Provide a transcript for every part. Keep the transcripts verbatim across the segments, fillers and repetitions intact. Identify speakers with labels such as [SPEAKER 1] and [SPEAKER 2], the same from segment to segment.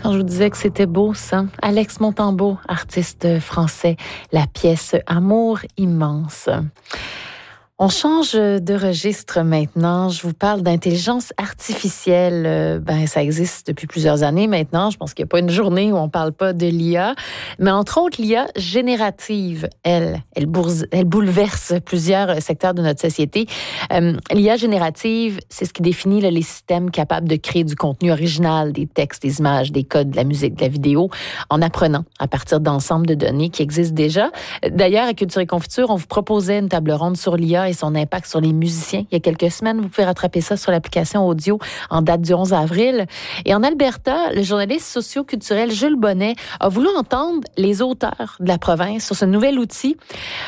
[SPEAKER 1] Quand je vous disais que c'était beau, ça. Alex Montembeault, artiste français, la pièce Amour immense. On change de registre maintenant. Je vous parle d'intelligence artificielle. Ben, ça existe depuis plusieurs années maintenant. Je pense qu'il n'y a pas une journée où on ne parle pas de l'I A. Mais entre autres, l'I A générative, elle, elle, bourse, elle bouleverse plusieurs secteurs de notre société. Euh, L'I A générative, c'est ce qui définit là, les systèmes capables de créer du contenu original, des textes, des images, des codes, de la musique, de la vidéo, en apprenant à partir d'ensembles de données qui existent déjà. D'ailleurs, à Culture et Confiture, on vous proposait une table ronde sur l'I A et son impact sur les musiciens. Il y a quelques semaines, vous pouvez rattraper ça sur l'application audio en date du onze avril. Et en Alberta, le journaliste socio-culturel Jules Bonnet a voulu entendre les auteurs de la province sur ce nouvel outil.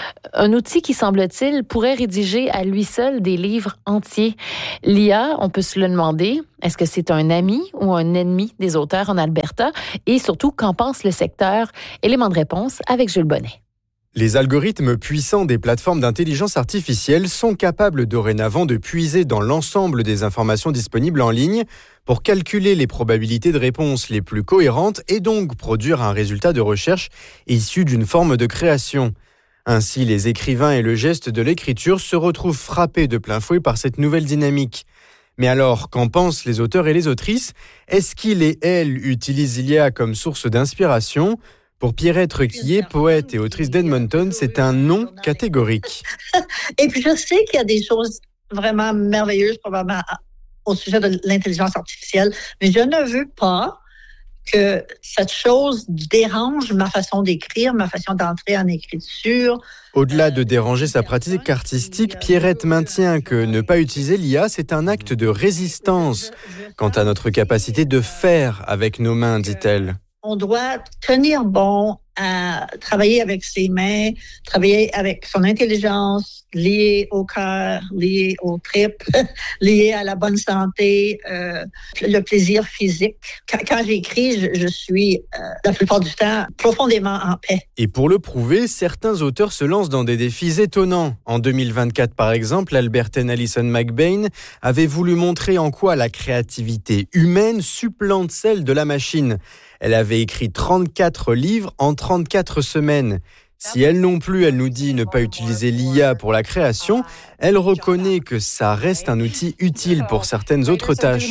[SPEAKER 1] Un outil qui, semble-t-il, pourrait rédiger à lui seul des livres entiers. L'I A, on peut se le demander, est-ce que c'est un ami ou un ennemi des auteurs en Alberta? Et surtout, qu'en pense le secteur? Élément de réponse avec Jules Bonnet.
[SPEAKER 2] Les algorithmes puissants des plateformes d'intelligence artificielle sont capables dorénavant de puiser dans l'ensemble des informations disponibles en ligne pour calculer les probabilités de réponse les plus cohérentes et donc produire un résultat de recherche issu d'une forme de création. Ainsi, les écrivains et le geste de l'écriture se retrouvent frappés de plein fouet par cette nouvelle dynamique. Mais alors, qu'en pensent les auteurs et les autrices? Est-ce qu'ils et elles utilisent l'I A comme source d'inspiration? Pour Pierrette Requier, poète et autrice d'Edmonton, c'est un non catégorique.
[SPEAKER 3] Et puis je sais qu'il y a des choses vraiment merveilleuses probablement au sujet de l'intelligence artificielle, mais je ne veux pas que cette chose dérange ma façon d'écrire, ma façon d'entrer en écriture.
[SPEAKER 2] Au-delà de déranger sa pratique artistique, Pierrette maintient que ne pas utiliser l'I A, c'est un acte de résistance quant à notre capacité de faire avec nos mains, dit-elle.
[SPEAKER 3] On doit tenir bon à travailler avec ses mains, travailler avec son intelligence liée au cœur, liée aux tripes, liée à la bonne santé, euh, le plaisir physique. Quand, quand j'écris, je, je suis euh, la plupart du temps profondément en paix.
[SPEAKER 2] Et pour le prouver, certains auteurs se lancent dans des défis étonnants. En deux mille vingt-quatre, par exemple, l'Albertaine Alison McBain avait voulu montrer en quoi la créativité humaine supplante celle de la machine. Elle avait écrit trente-quatre livres en trente-quatre semaines. Si elle non plus, elle nous dit ne pas utiliser l'I A pour la création, elle reconnaît que ça reste un outil utile pour certaines autres tâches.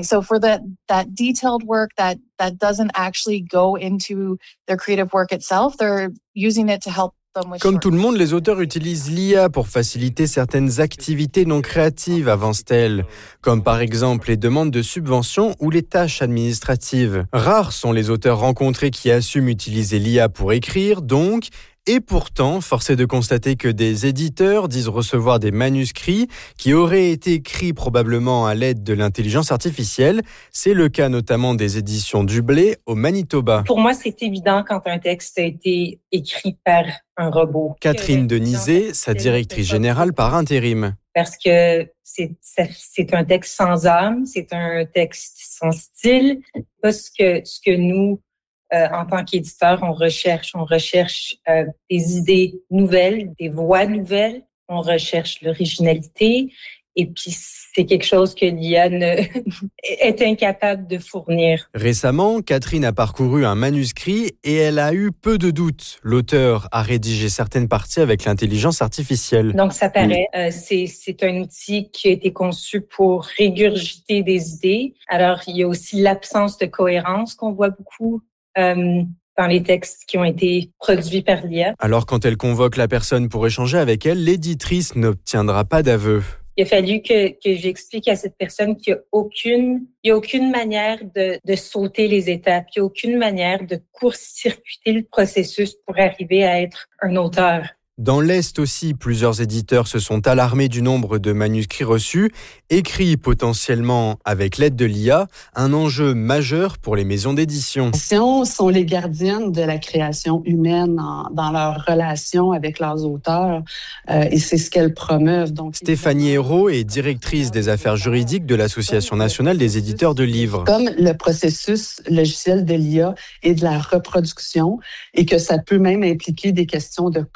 [SPEAKER 2] Comme tout le monde, les auteurs utilisent l'I A pour faciliter certaines activités non créatives, avance-t-elle, comme par exemple les demandes de subventions ou les tâches administratives. Rares sont les auteurs rencontrés qui assument utiliser l'I A pour écrire, donc, et pourtant, force est de constater que des éditeurs disent recevoir des manuscrits qui auraient été écrits probablement à l'aide de l'intelligence artificielle. C'est le cas notamment des éditions du Blé au Manitoba.
[SPEAKER 4] Pour moi, c'est évident quand un texte a été écrit par un robot.
[SPEAKER 2] Catherine Denizé, sa directrice générale par intérim.
[SPEAKER 4] Parce que c'est, c'est un texte sans âme, c'est un texte sans style. Pas ce que, ce que nous, Euh, en tant qu'éditeur, on recherche, on recherche euh, des idées nouvelles, des voix nouvelles, on recherche l'originalité, et puis c'est quelque chose que l'I A ne est incapable de fournir.
[SPEAKER 2] Récemment, Catherine a parcouru un manuscrit et elle a eu peu de doutes. L'auteur a rédigé certaines parties avec l'intelligence artificielle.
[SPEAKER 4] Donc ça paraît, euh, c'est, c'est un outil qui a été conçu pour régurgiter des idées. Alors il y a aussi l'absence de cohérence qu'on voit beaucoup Euh, dans les textes qui ont été produits par l'I A.
[SPEAKER 2] Alors, quand elle convoque la personne pour échanger avec elle, l'éditrice n'obtiendra pas d'aveu.
[SPEAKER 4] Il a fallu que, que j'explique à cette personne qu'il n'y a aucune, il y a aucune manière de, de sauter les étapes, il n'y a aucune manière de court-circuiter le processus pour arriver à être un auteur.
[SPEAKER 2] Dans l'Est aussi, plusieurs éditeurs se sont alarmés du nombre de manuscrits reçus, écrits potentiellement avec l'aide de l'I A, un enjeu majeur pour les maisons d'édition.
[SPEAKER 5] Les éditions sont les gardiennes de la création humaine en, dans leur relation avec leurs auteurs euh, et c'est ce qu'elles promeuvent. Donc,
[SPEAKER 2] Stéphanie Hérault est directrice des affaires juridiques de l'Association nationale des éditeurs de livres.
[SPEAKER 5] Comme le processus logiciel de l'I A est de la reproduction et que ça peut même impliquer des questions de contrefaçon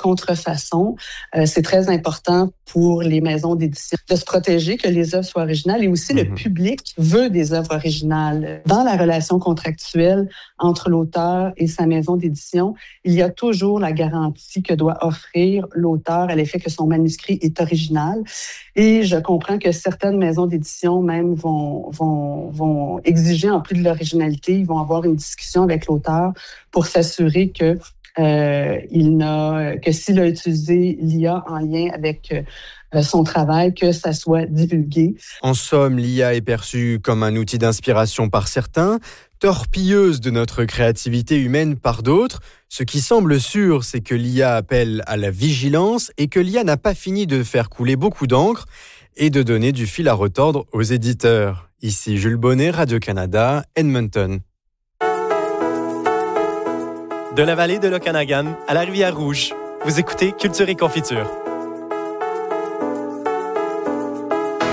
[SPEAKER 5] façon. Euh, c'est très important pour les maisons d'édition de se protéger, que les œuvres soient originales, et aussi mmh. le public veut des œuvres originales. Dans la relation contractuelle entre l'auteur et sa maison d'édition, il y a toujours la garantie que doit offrir l'auteur à l'effet que son manuscrit est original. Et je comprends que certaines maisons d'édition même vont, vont, vont exiger, en plus de l'originalité, ils vont avoir une discussion avec l'auteur pour s'assurer que euh, il n'a, que s'il a utilisé l'I A en lien avec euh, son travail, que ça soit divulgué.
[SPEAKER 2] En somme, l'I A est perçue comme un outil d'inspiration par certains, torpilleuse de notre créativité humaine par d'autres. Ce qui semble sûr, c'est que l'I A appelle à la vigilance et que l'I A n'a pas fini de faire couler beaucoup d'encre et de donner du fil à retordre aux éditeurs. Ici Jules Bonnet, Radio-Canada, Edmonton.
[SPEAKER 6] De la vallée de l'Okanagan à la rivière Rouge, vous écoutez Culture et Confiture.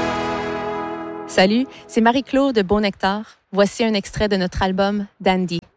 [SPEAKER 7] Salut, c'est Marie-Claude de Beau Nectar. Voici un extrait de notre album Dandy.